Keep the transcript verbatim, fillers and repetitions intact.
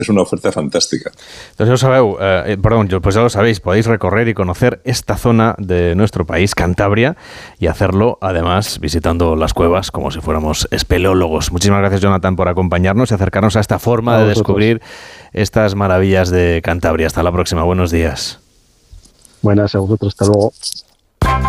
es una oferta fantástica. Entonces, ya lo sabeu, eh, perdón, pues ya lo sabéis, podéis recorrer y conocer esta zona de nuestro país, Cantabria, y hacerlo, además, visitando las cuevas como si fuéramos espeleólogos. Muchísimas gracias, Jonathan, por acompañarnos y acercarnos a esta forma de descubrir estas maravillas de Cantabria. Hasta la próxima. Buenos días. Buenas a vosotros. Hasta luego.